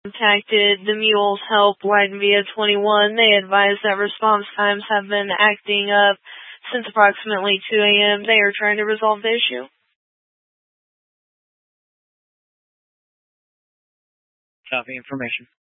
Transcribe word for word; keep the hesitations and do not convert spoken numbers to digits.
contacted the Mules Helpline via twenty-one. They advised that response times have been acting up since approximately two a m They are trying to resolve the issue. Copy information.